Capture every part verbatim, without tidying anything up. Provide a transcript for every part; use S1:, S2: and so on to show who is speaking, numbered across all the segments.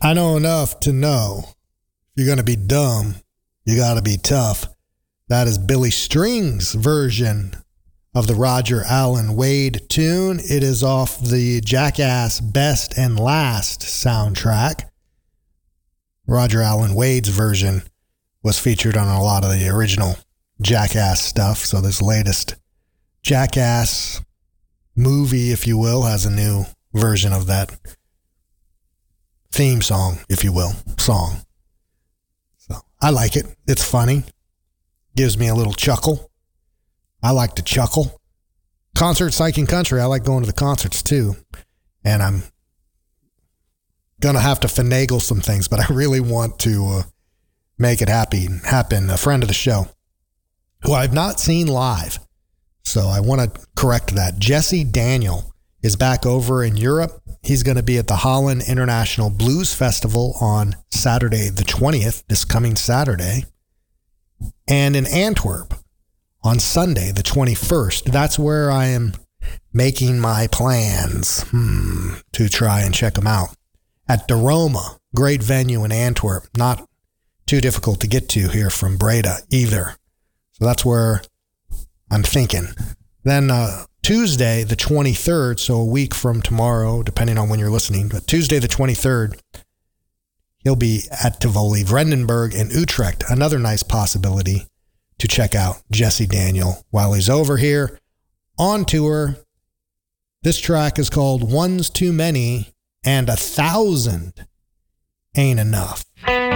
S1: I know enough to know if you're going to be dumb, you got to be tough. That is Billy String's version of the Roger Allen Wade tune. It is off the Jackass Best and Last soundtrack. Roger Allen Wade's version was featured on a lot of the original Jackass stuff. So this latest Jackass movie, if you will, has a new version of that theme song, if you will, song. So I like it. It's funny. Gives me a little chuckle. I like to chuckle. Concert Psych and Country. I like going to the concerts too. And I'm going to have to finagle some things, but I really want to uh, make it happy, happen. A friend of the show who I've not seen live. So I want to correct that. Jesse Daniel is back over in Europe. He's going to be at the Holland International Blues Festival on Saturday the twentieth, this coming Saturday. And in Antwerp on Sunday the twenty-first. That's where I am making my plans hmm, to try and check them out. At De Roma, great venue in Antwerp. Not too difficult to get to here from Breda either. So that's where I'm thinking. Then uh, Tuesday the twenty-third, so a week from tomorrow, depending on when you're listening, but Tuesday the twenty-third, he'll be at Tivoli, Vredenburg, and Utrecht. Another nice possibility to check out Jesse Daniel while he's over here on tour. This track is called One's Too Many and A Thousand Ain't Enough.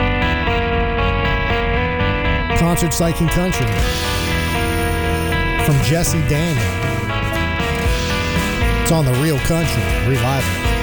S1: Concert Psych and Country from Jesse Daniel. It's on the Real Country Revival.